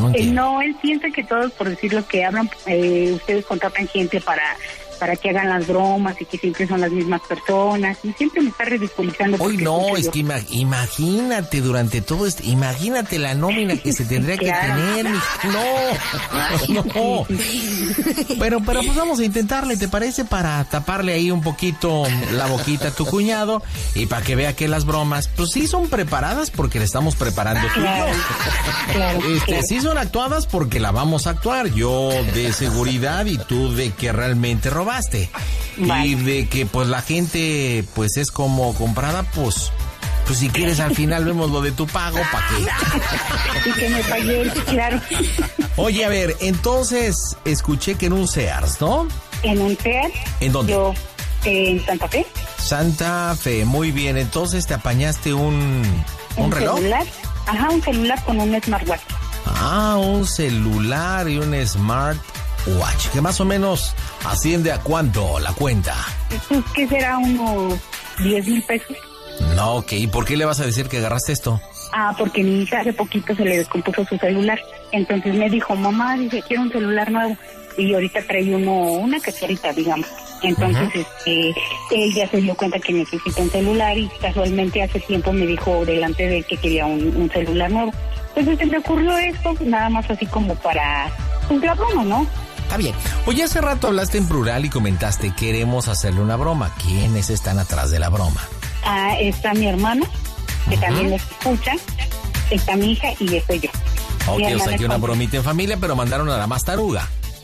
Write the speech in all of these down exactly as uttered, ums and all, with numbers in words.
entiendo. Eh, no, él piensa que todos, por decir lo que hablan, eh, ustedes contratan gente para para que hagan las bromas y que siempre son las mismas personas y siempre me está ridiculizando. Hoy no, es yo. que ima- imagínate durante todo este, imagínate la nómina que se tendría Claro. que tener, mi- no, no. Pero, pero pues vamos a intentarle, ¿te parece? Para taparle ahí un poquito la boquita a tu cuñado y para que vea que las bromas, pues sí son preparadas porque le estamos preparando tú y yo. Claro, claro, Este, claro. sí son actuadas porque la vamos a actuar. Yo de seguridad y tú de que realmente robaste. Vale. Y de que pues la gente pues es como comprada, pues pues si quieres al final vemos lo de tu pago, ¿para qué? Y que me pagué, claro. Oye, a ver, entonces escuché que en un Sears, ¿no? En un Sears. ¿En dónde? Yo, eh, en Santa Fe. Santa Fe, muy bien. Entonces te apañaste un un, Un reloj. celular. Ajá, un celular con un smartwatch. Ah, un celular y un smartwatch, que más o menos asciende a cuánto la cuenta. Pues, ¿qué será? Unos diez mil pesos. No, ok, ¿y por qué le vas a decir que agarraste esto? Ah, porque mi hija hace poquito se le descompuso su celular. Entonces me dijo, mamá, dice, quiero un celular nuevo. Y ahorita trae uno, una caserita, digamos. Entonces, uh-huh. este, él ya se dio cuenta que necesita un celular y casualmente hace tiempo me dijo delante de él que quería un, un celular nuevo. Entonces se me ocurrió esto, nada más así como para, pues, la broma, ¿no? Está bien. Oye, hace rato hablaste en plural y comentaste, queremos hacerle una broma. ¿Quiénes están atrás de la broma? Ah, está mi hermano, que uh-huh. también nos escucha, está mi hija y estoy yo. Ok, o sea que una bromita en familia, pero mandaron a la más taruga.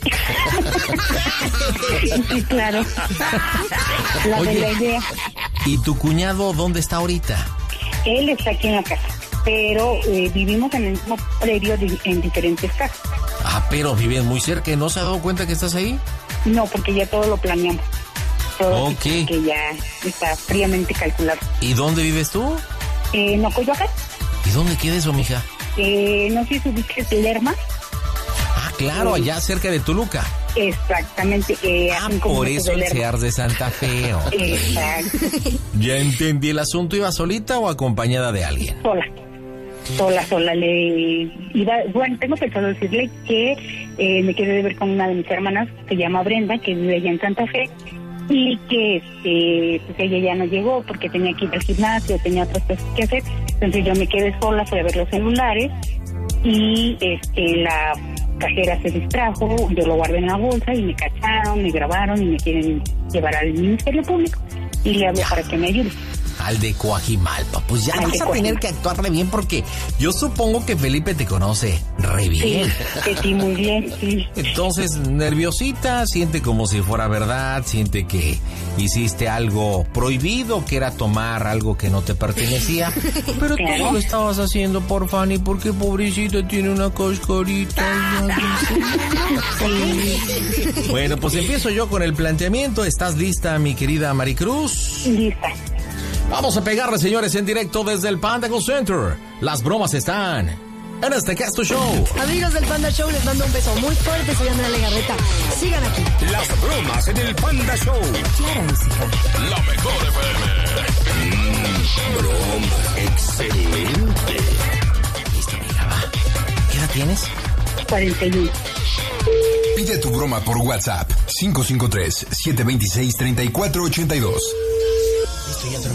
Sí, claro. La Oye, de la idea. ¿Y tu cuñado dónde está ahorita? Él está aquí en la casa, pero eh, vivimos en el mismo predio de, en diferentes casas. Ah, pero viven muy cerca, ¿no se ha dado cuenta que estás ahí? No, porque ya todo lo planeamos. Todo ok. Que ya está fríamente calculado. ¿Y dónde vives tú? Eh, ¿En Ocoyoacán? ¿Y dónde queda eso, mija? Eh, no sé si ubiques Lerma. Ah, claro, eh, allá cerca de Toluca. Exactamente. Eh, ah, por eso el Sears de Santa Fe. Okay. Exacto. Ya entendí el asunto. ¿Iba solita o acompañada de alguien? Sola. Sola, sola. Le iba, bueno, tengo pensado decirle que eh, me quedé de ver con una de mis hermanas, se llama Brenda, que vive allá en Santa Fe, y que este, pues ella ya no llegó porque tenía que ir al gimnasio, tenía otras cosas que hacer. Entonces yo me quedé sola, fui a ver los celulares y este la cajera se distrajo, yo lo guardé en la bolsa y me cacharon, me grabaron y me quieren llevar al Ministerio Público y le hablo para que me ayude. Al de Coajimalpa, pues ya Al vas a tener que actuarle bien porque yo supongo que Felipe te conoce re bien. Sí, sí, muy bien, sí. Entonces, nerviosita, siente como si fuera verdad, siente que hiciste algo prohibido, que era tomar algo que no te pertenecía, pero claro. Todo lo estabas haciendo por Fanny porque pobrecita tiene una cascarita. Sí. Bueno, pues empiezo yo con el planteamiento. ¿Estás lista, mi querida Maricruz? Lista. Vamos a pegarle, señores, en directo desde el Panda Go Center. Las bromas están en este Casto Show. Amigos del Panda Show, les mando un beso muy fuerte. Soy Andrea Legarreta. Sigan aquí. Las bromas en el Panda Show. Claro, música. La mejor F M. Mm, broma. Excelente. Listo, mira, va. ¿Qué edad tienes? cuarenta y uno. Pide tu broma por WhatsApp. cinco cinco tres, siete dos seis, tres cuatro ocho dos. Listo, ya entró.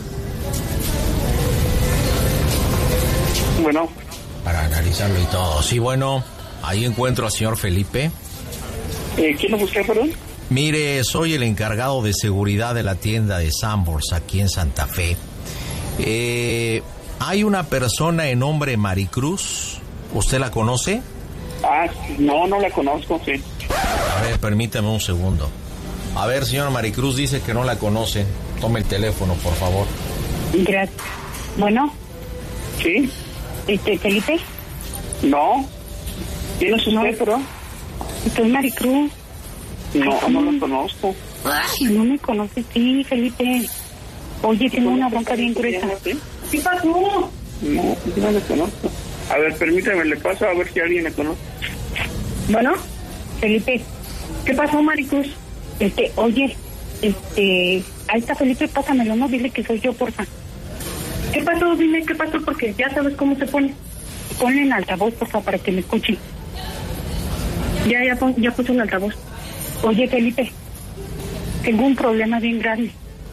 Bueno. Para analizarlo y todo. Sí, bueno, ahí encuentro al señor Felipe. Eh, ¿Quién lo busca, perdón? Mire, soy el encargado de seguridad de la tienda de Sanborns aquí en Santa Fe. Eh, hay una persona de nombre Maricruz. ¿Usted la conoce? Ah, no, no la conozco, sí. A ver, permítame un segundo. A ver, señor Maricruz, dice que no la conoce. Tome el teléfono, por favor. Gracias. Bueno. ¿Sí? Este, ¿Felipe? No. ¿Quién es usted, pero? Soy Maricruz. No, Ay, no la conozco. Ay, no me conoces, sí, Felipe. Oye, tengo una bronca bien gruesa. ¿Qué pasó? No, yo no la conozco. A ver, permítame, le paso a ver si alguien la conoce. Bueno, Felipe. ¿Qué pasó, Maricruz? Este, oye, este, ahí está Felipe, pásamelo, no, dile que soy yo, porfa. ¿Qué pasó? Dime qué pasó, porque ya sabes cómo se pone. ponle en altavoz, por favor, para que me escuchen. Ya, ya, ya puse el altavoz. Oye, Felipe, tengo un problema bien grave.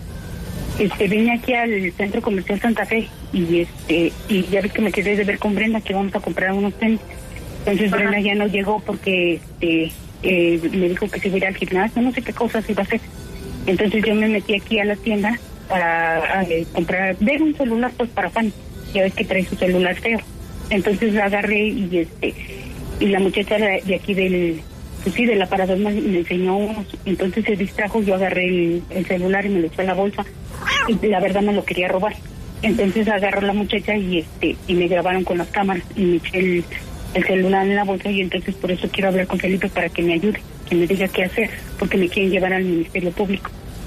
Este, vine aquí al Centro Comercial Santa Fe y este y ya ves que me quedé de ver con Brenda que vamos a comprar unos tenis. Entonces, ajá, Brenda ya no llegó porque este eh, me dijo que se iba a ir al gimnasio, no sé qué cosas iba a hacer. Entonces yo me metí aquí a la tienda para a, eh, comprar, ver un celular pues para Fanny. Ya ves que trae su celular feo. Entonces la agarré y este y la muchacha de, de aquí del pues sí, del aparador me, me enseñó unos. Entonces se distrajo, yo agarré el, el celular y me lo eché a la bolsa. Y la verdad me lo quería robar. Entonces agarró la muchacha y este y me grabaron con las cámaras y me eché el, el celular en la bolsa, y entonces por eso quiero hablar con Felipe para que me ayude, que me diga qué hacer, porque me quieren llevar al Ministerio Público.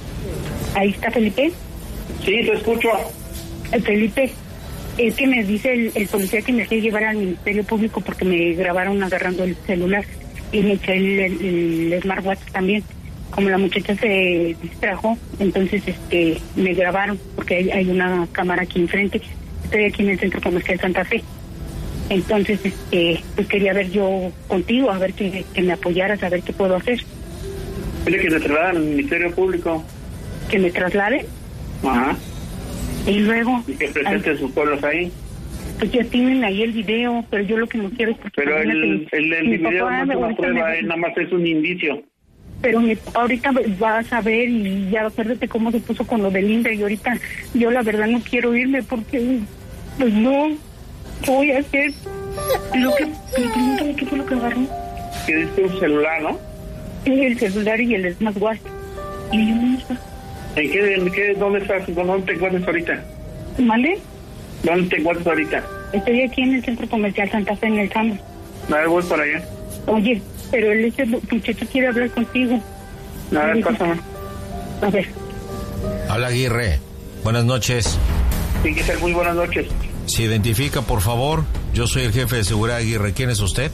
¿Ahí está Felipe? Sí, te escucho. El Felipe, es que me dice el, el policía que me quiere llevar al Ministerio Público porque me grabaron agarrando el celular y me eché el, el, el smartwatch también. Como la muchacha se distrajo, entonces este me grabaron porque hay, hay una cámara aquí enfrente. Estoy aquí en el Centro Comercial Santa Fe. Entonces este pues quería ver yo contigo, a ver que, que me apoyaras, a ver qué puedo hacer. Dile que te trasladen al Ministerio Público. ¿Que me traslade? Ajá. Y luego... Y que presente sus pueblos ahí. Pues ya tienen ahí el video, pero yo lo que no quiero es... Porque pero el, el, el, el video no es una prueba, me... nada más es un indicio. Pero mi papá ahorita va a saber, y ya acuérdate cómo se puso con lo de Linda, y ahorita yo la verdad no quiero irme porque pues no voy a hacer lo que... Me pregunto de qué fue lo que agarró. Que diste un celular, ¿no? Sí, el celular y el smartwatch. Y yo no está. ¿En qué, en qué, dónde estás? ¿Dónde te encuentras ahorita? ¿Vale? ¿Dónde te encuentras ahorita? Estoy aquí en el Centro Comercial Santa Fe, en el Sambor. A ver, voy para allá. Oye, pero el ese muchacho quiere hablar contigo. A ver, pásame. A ver. Habla Aguirre. Buenas noches. Sí, que ser muy buenas noches. Se identifica, por favor. Yo soy el jefe de seguridad Aguirre. ¿Quién es usted?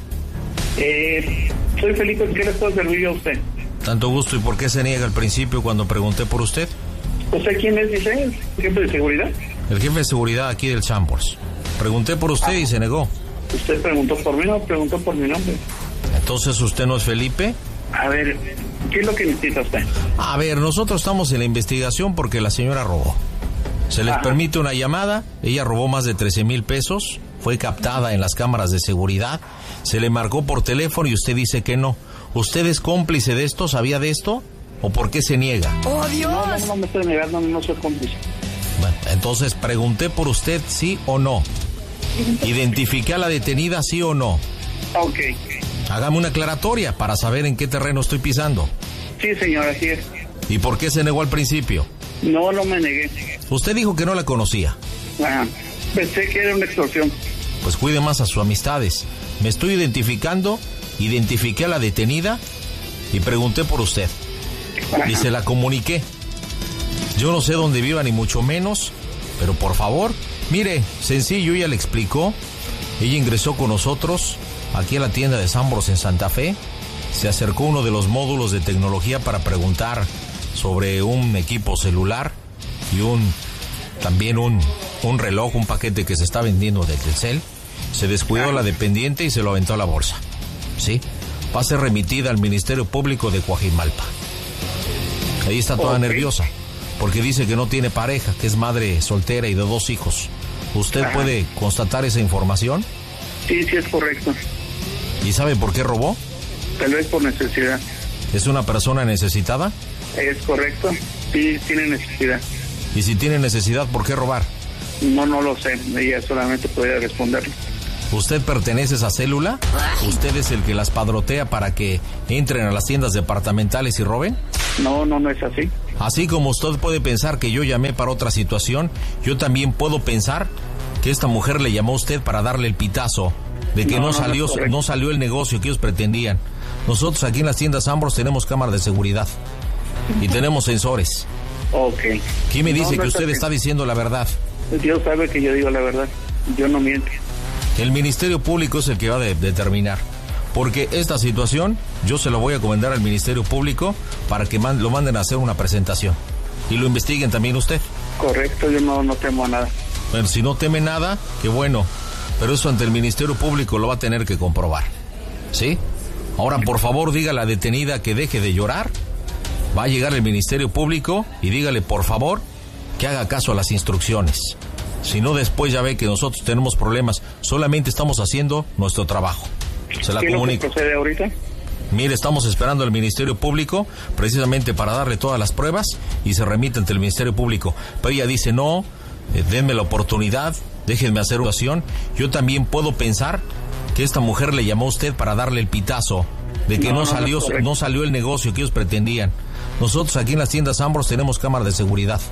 Eh, soy Felipe. ¿Qué le puedo servir a usted? Tanto gusto. ¿Y por qué se niega al principio cuando pregunté por usted? ¿Usted quién es, dice? ¿El jefe de seguridad? El jefe de seguridad aquí del Chambers. Pregunté por usted ah. y se negó. ¿Usted preguntó por mí o preguntó por mi nombre? Entonces, ¿usted no es Felipe? A ver, ¿qué es lo que necesita usted? A ver, nosotros estamos en la investigación porque la señora robó. Se les Ajá. permite una llamada. Ella robó más de trece mil pesos. Fue captada en las cámaras de seguridad. Se le marcó por teléfono y usted dice que no. ¿Usted es cómplice de esto? ¿Sabía de esto? ¿O por qué se niega? ¡Oh, Dios! No, no, no me estoy negando, no, no soy cómplice. Bueno, entonces pregunté por usted, ¿sí o no? ¿Identifiqué a la detenida, sí o no? Ok. Hágame una aclaratoria para saber en qué terreno estoy pisando. Sí, señor, así es. ¿Y por qué se negó al principio? No, no me negué. Usted dijo que no la conocía. Ajá. Pensé que era una extorsión. Pues cuide más a sus amistades. Me estoy identificando, identifiqué a la detenida y pregunté por usted. Ajá. Y se la comuniqué. Yo no sé dónde viva ni mucho menos, pero por favor, mire, sencillo, ella le explicó. Ella ingresó con nosotros aquí a la tienda de Sambors en Santa Fe. Se acercó a uno de los módulos de tecnología para preguntar sobre un equipo celular y un también un, un reloj, un paquete que se está vendiendo de Telcel. Se descuidó la dependiente y se lo aventó a la bolsa. ¿Sí? Va a ser remitida al Ministerio Público de Coajimalpa. Ahí está toda okay. nerviosa, porque dice que no tiene pareja, que es madre soltera y de dos hijos. ¿Usted Ajá. puede constatar esa información? Sí, sí es correcto. ¿Y sabe por qué robó? Tal vez por necesidad. ¿Es una persona necesitada? Es correcto, sí, tiene necesidad. ¿Y si tiene necesidad, por qué robar? No, no lo sé, ella solamente podría responderlo. ¿Usted pertenece a esa célula? ¿Usted es el que las padrotea para que entren a las tiendas departamentales y roben? No, no, no es así. Así como usted puede pensar que yo llamé para otra situación, yo también puedo pensar que esta mujer le llamó a usted para darle el pitazo de que no, no, salió, no, no salió el negocio que ellos pretendían. Nosotros aquí en las tiendas Ambros tenemos cámaras de seguridad y tenemos sensores. Ok. ¿Quién me dice no, no que usted está, está diciendo la verdad? Dios sabe que yo digo la verdad. Yo no miento. El Ministerio Público es el que va a de, determinar. Porque esta situación yo se lo voy a comentar al Ministerio Público para que man, lo manden a hacer una presentación. Y lo investiguen también usted. Correcto, yo no, no temo a nada. Bueno, si no teme nada, qué bueno. pero eso ante el Ministerio Público lo va a tener que comprobar, ¿sí? Ahora, por favor, diga a la detenida que deje de llorar. Va a llegar el Ministerio Público y dígale, por favor, que haga caso a las instrucciones. Si no, después ya ve que nosotros tenemos problemas. Solamente estamos haciendo nuestro trabajo. Se la comunico. ¿Qué es lo que procede ahorita? Mire, estamos esperando al Ministerio Público precisamente para darle todas las pruebas y se remite ante el Ministerio Público. Pero ella dice, no, eh, denme la oportunidad, déjenme hacer una acción. Yo también puedo pensar que esta mujer le llamó a usted para darle el pitazo de que no, no salió no, no salió el negocio que ellos pretendían. Nosotros aquí en las tiendas Ambros tenemos cámaras de seguridad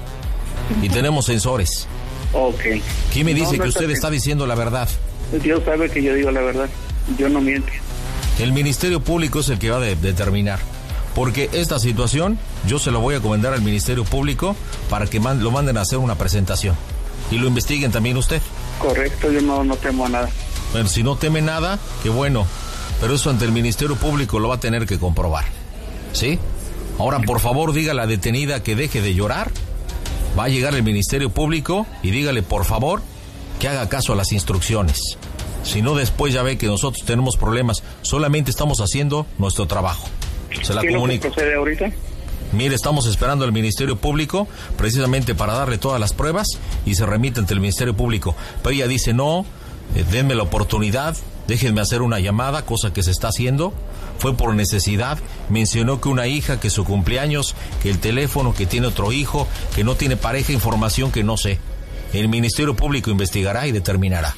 y tenemos sensores. Ok. ¿Quién me dice no, no que usted está, está diciendo la verdad? Dios sabe que yo digo la verdad. Yo no miento. El Ministerio Público es el que va a de, determinar. Porque esta situación yo se lo voy a comentar al Ministerio Público para que man, lo manden a hacer una presentación. Y lo investiguen también usted. Correcto, yo no, no temo a nada. Bueno, si no teme nada, qué bueno. Pero eso ante el Ministerio Público lo va a tener que comprobar, ¿sí? Ahora, por favor, diga a la detenida que deje de llorar. Va a llegar el Ministerio Público y dígale, por favor, que haga caso a las instrucciones. Si no, después ya ve que nosotros tenemos problemas. Solamente estamos haciendo nuestro trabajo. Se la comunico. ¿Qué procede ahorita? Mire, estamos esperando al Ministerio Público precisamente para darle todas las pruebas y se remite ante el Ministerio Público. Pero ella dice, no, eh, denme la oportunidad, déjenme hacer una llamada, cosa que se está haciendo. Fue por necesidad. Mencionó que una hija, que su cumpleaños, que el teléfono, que tiene otro hijo, que no tiene pareja, información que no sé. El Ministerio Público investigará y determinará.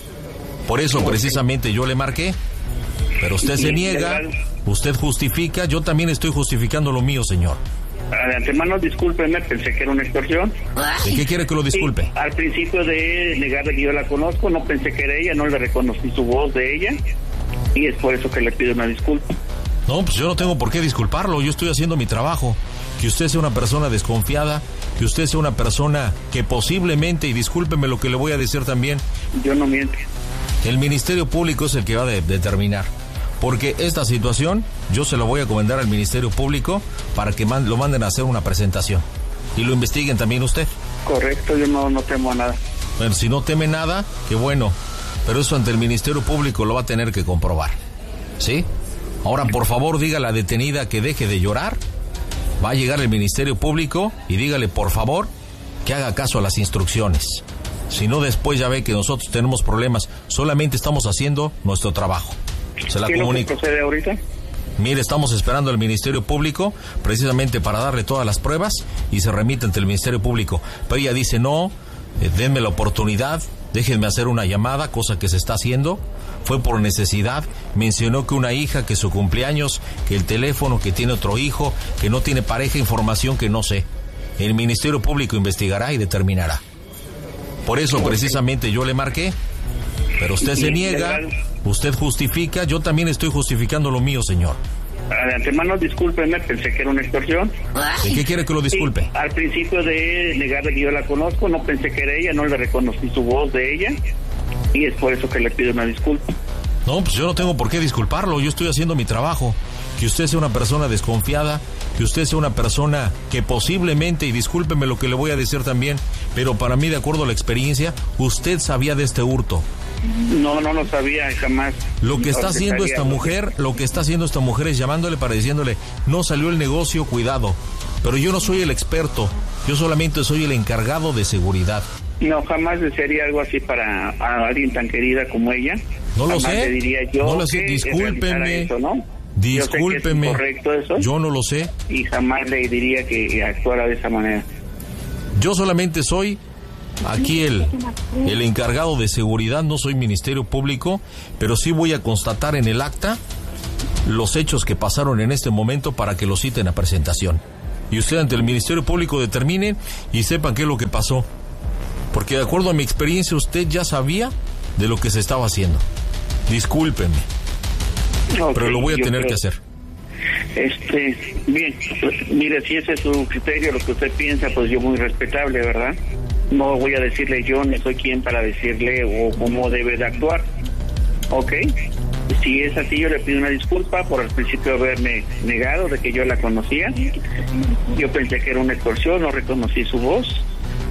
Por eso precisamente yo le marqué. Pero usted se niega, usted justifica, yo también estoy justificando lo mío, señor. De antemano, discúlpeme, pensé que era una extorsión. ¿De qué quiere que lo disculpe? Sí, al principio de negarle que yo la conozco, no pensé que era ella, no le reconocí su voz de ella, y es por eso que le pido una disculpa. No, pues yo no tengo por qué disculparlo, yo estoy haciendo mi trabajo. Que usted sea una persona desconfiada, que usted sea una persona que posiblemente, y discúlpeme lo que le voy a decir también. Yo no miento. El Ministerio Público es el que va a de, determinar. Porque esta situación yo se lo voy a comentar al Ministerio Público para que man, lo manden a hacer una presentación. Y lo investiguen también usted. Correcto, yo no, no temo a nada. Bueno, si no teme nada, qué bueno. Pero eso ante el Ministerio Público lo va a tener que comprobar, ¿sí? Ahora, por favor, diga a la detenida que deje de llorar. Va a llegar el Ministerio Público y dígale, por favor, que haga caso a las instrucciones. Si no, después ya ve que nosotros tenemos problemas. Solamente estamos haciendo nuestro trabajo. Se la comunico. ¿Qué es lo que procede ahorita? Mire, estamos esperando al Ministerio Público precisamente para darle todas las pruebas y se remite ante el Ministerio Público. Pero ella dice, no, eh, denme la oportunidad, déjenme hacer una llamada, cosa que se está haciendo. Fue por necesidad. Mencionó que una hija, que su cumpleaños, que el teléfono, que tiene otro hijo, que no tiene pareja, información que no sé. El Ministerio Público investigará y determinará. Por eso precisamente yo le marqué. Pero usted se niega, usted justifica, yo también estoy justificando lo mío, señor. De antemano, discúlpeme, pensé que era una extorsión. ¿De qué quiere que lo disculpe? Sí, al principio de negarle que yo la conozco, no pensé que era ella, no le reconocí su voz de ella, y es por eso que le pido una disculpa. No, pues yo no tengo por qué disculparlo, yo estoy haciendo mi trabajo. Que usted sea una persona desconfiada, que usted sea una persona que posiblemente, y discúlpeme lo que le voy a decir también, pero para mí, de acuerdo a la experiencia, usted sabía de este hurto. No, no lo sabía jamás. Lo que está haciendo esta mujer, lo que está haciendo esta mujer es llamándole para diciéndole, no salió el negocio, cuidado. Pero yo no soy el experto, yo solamente soy el encargado de seguridad. No, jamás desearía algo así para a alguien tan querida como ella. No lo jamás sé, le diría yo no lo sé, que discúlpeme. Eso, ¿no? Discúlpeme, yo, sé que es incorrecto eso, yo no lo sé. Y jamás le diría que actuara de esa manera. Yo solamente soy aquí el, el encargado de seguridad, no soy Ministerio Público, pero sí voy a constatar en el acta los hechos que pasaron en este momento para que lo citen a presentación. Y usted ante el Ministerio Público determine y sepan qué es lo que pasó. Porque de acuerdo a mi experiencia, usted ya sabía de lo que se estaba haciendo. Discúlpenme. Okay, pero lo voy a tener creo, que hacer. Este, bien, pues, mire, si ese es su criterio, lo que usted piensa, pues yo muy respetable, ¿verdad? No voy a decirle yo, no soy quien para decirle o cómo debe de actuar. ¿Ok? Si es así, yo le pido una disculpa por al principio haberme negado de que yo la conocía. Yo pensé que era una extorsión, no reconocí su voz.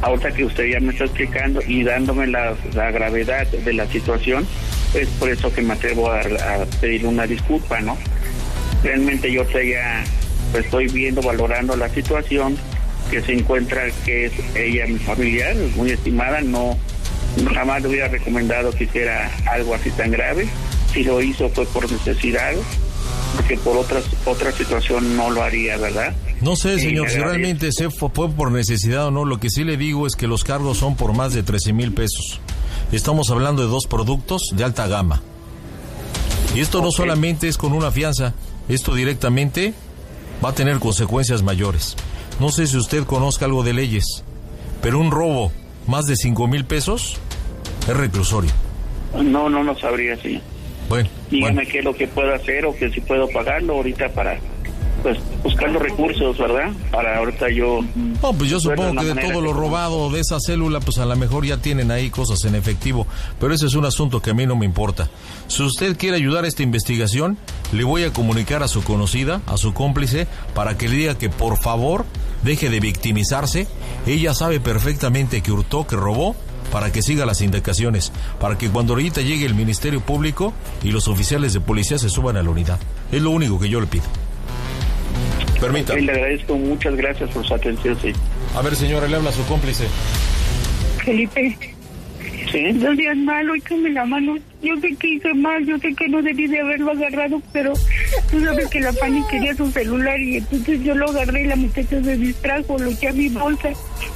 ahorita que usted ya me está explicando y dándome la, la gravedad de la situación, es por eso que me atrevo a, a pedir una disculpa, ¿no? Realmente yo te ya estoy viendo, valorando la situación, que se encuentra que es ella mi familiar, muy estimada, no jamás le hubiera recomendado que hiciera algo así tan grave. Si lo hizo fue por necesidad, porque por otras otra situación no lo haría, ¿verdad? No sé, señor, si realmente se fue, fue por necesidad o no. Lo que sí le digo es que los cargos son por más de trece mil pesos. Estamos hablando de dos productos de alta gama. Y esto okay. no solamente es con una fianza, esto directamente va a tener consecuencias mayores. No sé si usted conozca algo de leyes, pero un robo más de cinco mil pesos es reclusorio. No, no lo sabría, señor. Bueno, dígame bueno. qué es lo que puedo hacer o que si puedo pagarlo ahorita para, pues, buscar los recursos, ¿verdad? Para ahorita yo... No, pues yo supongo que de todo lo robado de esa célula, pues a lo mejor ya tienen ahí cosas en efectivo, pero ese es un asunto que a mí no me importa. Si usted quiere ayudar a esta investigación, le voy a comunicar a su conocida, a su cómplice, para que le diga que por favor deje de victimizarse. Ella sabe perfectamente que hurtó, que robó, para que siga las indicaciones, para que cuando ahorita llegue el Ministerio Público y los oficiales de policía se suban a la unidad. Es lo único que yo le pido. Permítame. Le agradezco, muchas gracias por su atención, sí. A ver, señora, le habla a su cómplice. Felipe. ¿Sí? No seas malo, échame la mano. Yo sé que hice mal, yo sé que no debí de haberlo agarrado, pero tú sabes que la Fanny quería su celular y entonces yo lo agarré y la muchacha se distrajo, lo eché a mi bolsa.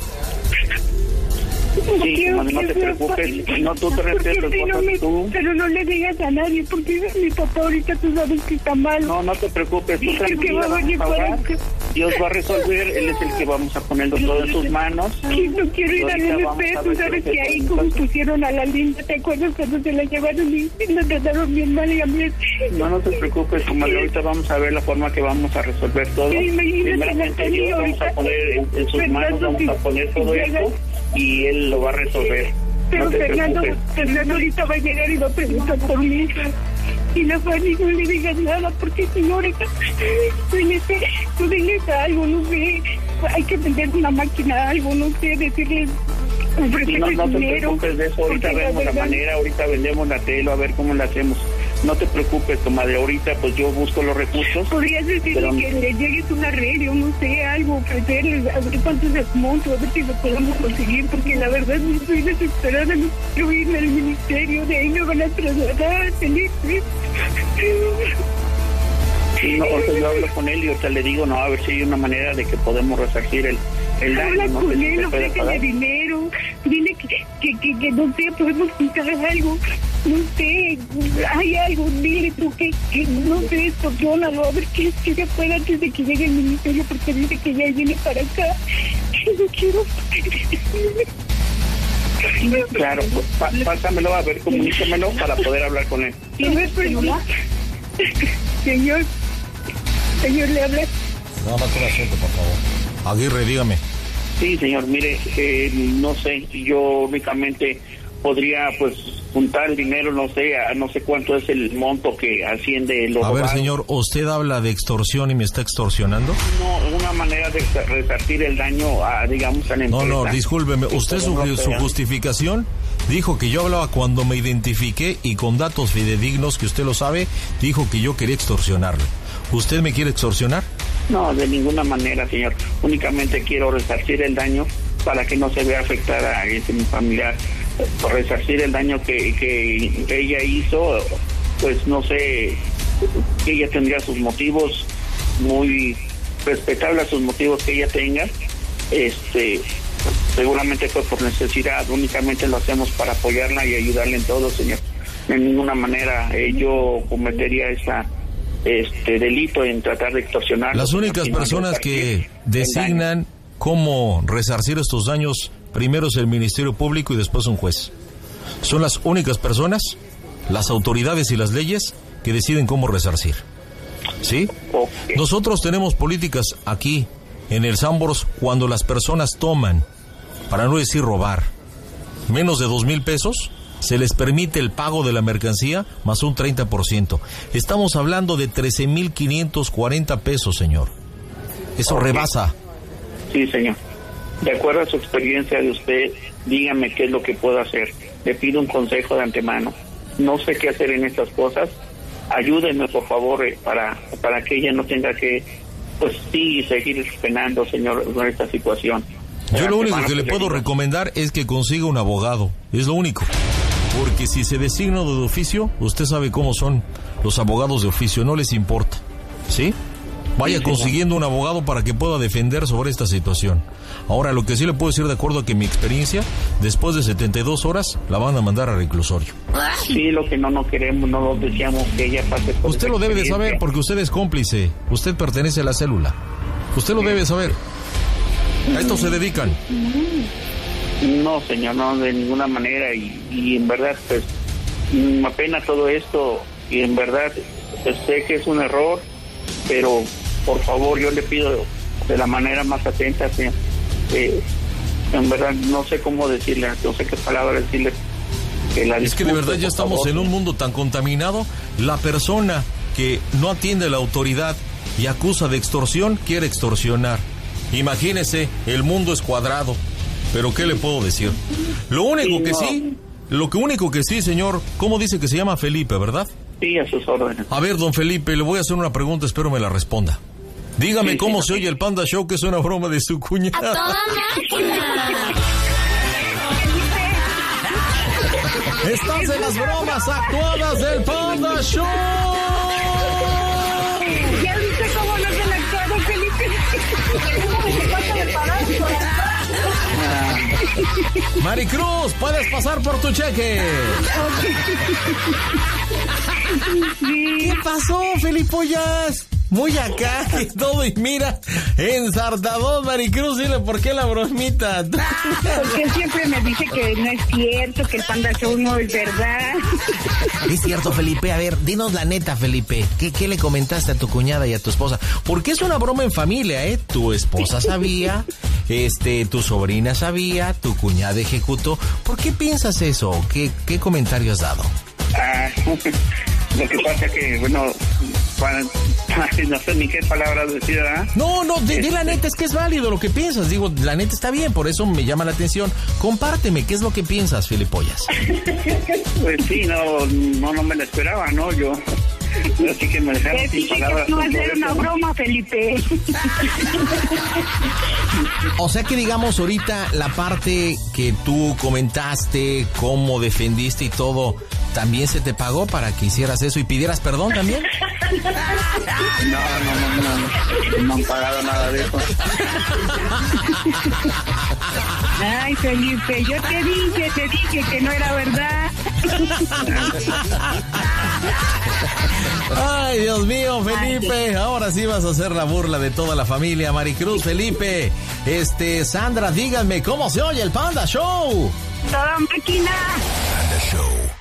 Sí, quiero no, no te preocupes, no tú te respetas, si no me, tú. Pero no le digas a nadie, porque mi papá ahorita tú sabes que está mal. No, no te preocupes, tú tranquila, va a venir para acá. Dios va a resolver, Él es el que vamos a ponerlo todo en sus manos. Sí, no quiero ir al M P, tú sabes que ahí como pusieron a la linda, ¿te acuerdas cuando se la llevaron y la trataron bien mal y a mí? No, no te preocupes, comadre, ahorita vamos a ver la forma que vamos a resolver todo. Primeramente Dios vamos a poner en, en sus manos, vamos a poner todo esto y Él lo va a resolver. Pero no Fernando, Fernando ahorita va a llegar y va a preguntar por mi hija. Y la Fanny no le digas nada, porque si no ahorita, tú diles algo, no sé, hay que vender una máquina, algo, no sé, decirle, ofrecerle no, no te dinero. preocupes de eso, ahorita vemos la, la manera, ahorita vendemos la tela, a ver cómo la hacemos. No te preocupes, comadre, ahorita pues yo busco los recursos. Podrías decirle pero... que le llegues una red o no sé, algo, ofrecerle, a ver cuánto es el monto, a ver si lo podemos conseguir, porque la verdad estoy desesperada, no quiero irme al ministerio, de ahí me van a trasladar, Felipe. Sí, no, ahorita yo hablo con él y ahorita le digo, no, a ver si hay una manera de que podemos resarcir el, el daño. Habla no con sé él, si ofrécele dinero, dile que, que, que, que, no sé, podemos quitar algo, no sé, hay algo, dile tú que, que no sé, extorsiónalo, a ver qué, qué se puede antes de que llegue el ministerio, porque dice que ya viene para acá, no quiero... Claro, pues, pa, pásamelo, a ver, comunícamelo para poder hablar con él. ¿Tienes celular? Señor, señor, le habla. Nada más un asiento, por favor. Aguirre, dígame. Sí, señor, mire, eh, no sé, yo únicamente podría, pues, juntar el dinero, no sé, a, no sé cuánto es el monto que asciende lo A robado. ver, señor, ¿usted habla de extorsión y me está extorsionando? No, una manera de resarcir el daño, a, digamos, a la empresa. No, no, discúlpeme, usted su, su justificación dijo que yo hablaba cuando me identifiqué y con datos fidedignos, que usted lo sabe, dijo que yo quería extorsionarle. ¿Usted me quiere extorsionar? No, de ninguna manera, señor. Únicamente quiero resarcir el daño para que no se vea afectada a ese mi familiar. Por resarcir el daño que, que ella hizo, pues no sé, que ella tendría sus motivos, muy respetables sus motivos que ella tenga. Este, seguramente fue por necesidad, únicamente lo hacemos para apoyarla y ayudarle en todo, señor. De ninguna manera eh, yo cometería esa este delito en tratar de extorsionar. Las únicas personas que designan cómo resarcir estos daños, primero es el Ministerio Público y después un juez. Son las únicas personas, las autoridades y las leyes que deciden cómo resarcir. ¿Sí? Okay. Nosotros tenemos políticas aquí en el Sambors cuando las personas toman, para no decir robar, menos de dos mil pesos, se les permite el pago de la mercancía más un treinta por ciento. Estamos hablando de trece mil quinientos cuarenta pesos, señor. Eso okay. rebasa. Sí, señor. de acuerdo a su experiencia de usted, dígame qué es lo que puedo hacer. Le pido un consejo de antemano. No sé qué hacer en estas cosas. Ayúdenme, por favor, eh, para para que ella no tenga que, pues sí, seguir penando, señor, con esta situación. Yo lo único que le puedo recomendar es que consiga un abogado, es lo único. Porque si se designa de oficio, usted sabe cómo son los abogados de oficio, no les importa, ¿sí? Vaya consiguiendo un abogado para que pueda defender sobre esta situación. Ahora, lo que sí le puedo decir, de acuerdo a que mi experiencia, después de setenta y dos horas, la van a mandar a reclusorio. Sí, lo que no no queremos, no lo deseamos que ella pase por Usted lo debe de saber porque usted es cómplice, usted pertenece a la célula. Usted lo debe saber. ¿A esto se dedican? No, señor, no, de ninguna manera. Y, y en verdad, pues, me apena todo esto. Y en verdad, pues, sé que es un error, pero por favor, yo le pido de la manera más atenta, señor. Eh, en verdad, no sé cómo decirle, no sé qué palabra decirle. Que la es que de verdad ya estamos favor. En un mundo tan contaminado. La persona que no atiende a la autoridad y acusa de extorsión, quiere extorsionar. Imagínese, el mundo es cuadrado. Pero ¿qué le puedo decir? Lo único sí, que no. sí, lo que único que sí, señor, ¿cómo dice que se llama Felipe, verdad? Sí, a sus órdenes. A ver, don Felipe, le voy a hacer una pregunta, espero me la responda. Dígame sí, cómo sí, se sí. oye el Panda Show, que es una broma de su cuñada. ¡A toda máquina! Estás en las bromas actuadas del Panda Show. ¿Ya viste cómo no se le actuado, Felipe? Maricruz, puedes pasar por tu cheque. ¿Qué pasó, Felipollas? Muy acá y todo, y mira, ensartadón, Maricruz, dile por qué la bromita. Porque él siempre me dice que no es cierto, que el Panda Show no es verdad. Es cierto, Felipe. A ver, dinos la neta, Felipe. ¿Qué, qué le comentaste a tu cuñada y a tu esposa? Porque es una broma en familia, ¿eh? Tu esposa sabía, este, tu sobrina sabía, tu cuñada ejecutó. ¿Por qué piensas eso? ¿Qué, qué comentario has dado? Ah, lo que pasa es que, bueno, para, no sé ni qué palabras decir, ¿verdad? No, no, de, de la neta, es que es válido lo que piensas. Digo, la neta está bien, por eso me llama la atención. Compárteme, ¿qué es lo que piensas, Filipollas? Pues sí, no, no, no me lo esperaba, ¿no? Yo... Así que me dejaron sin palabras. No hacer una broma, Felipe. O sea que, digamos, ahorita la parte que tú comentaste, cómo defendiste y todo, ¿también se te pagó para que hicieras eso y pidieras perdón también? No, no, no, no, no han pagado nada de eso. Ay, Felipe, yo te dije, te dije que no era verdad. Ay, Dios mío, Felipe, ahora sí vas a hacer la burla de toda la familia. Maricruz, Felipe, este, Sandra, díganme, ¿cómo se oye el Panda Show? Toda máquina. Panda Show.